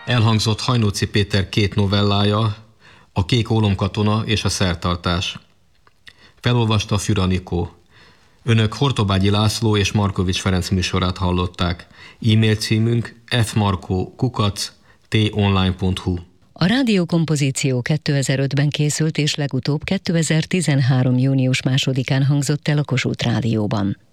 Elhangzott Hajnóci Péter 2 novellája, A kék ólomkatona és a szertartás. Felolvasta Für Anikó. Önök Hortobágyi László és Markovics Ferenc műsorát hallották. E-mail címünk fmarko@tonline.hu. A rádiókompozíció 2005-ben készült és legutóbb 2013. június 2-án hangzott el a Kossuth Rádióban.